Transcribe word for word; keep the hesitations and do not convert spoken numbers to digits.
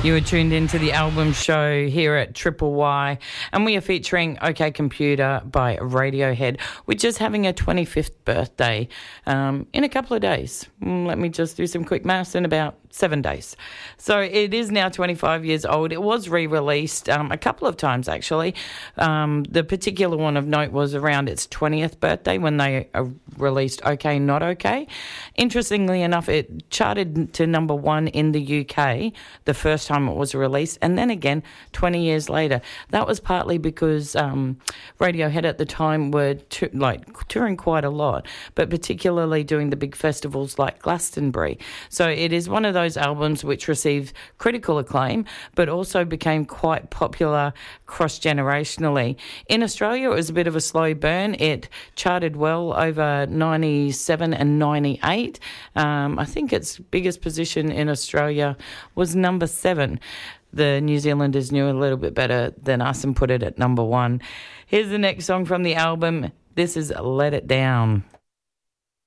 You are tuned into the album show here at Triple Y, and we are featuring OK Computer by Radiohead, which is having a twenty-fifth birthday um, in a couple of days. Let me just do some quick maths in about seven days. So it is now twenty-five years old. It was re-released um, a couple of times, actually. Um, the particular one of note was around its twentieth birthday when they uh, released OK Not OK. Interestingly enough, it charted to number one in the U K the first time it was released, and then again twenty years later. That was partly because um, Radiohead at the time were to, like touring quite a lot, but particularly doing the big festivals like Glastonbury. So it is one of those albums which received critical acclaim, but also became quite popular cross-generationally. In Australia, it was a bit of a slow burn. It charted well over ninety-seven and ninety-eight. Um, I think its biggest position in Australia was number seven. The New Zealanders knew a little bit better than us and put it at number one. Here's the next song from the album. This is Let It Down.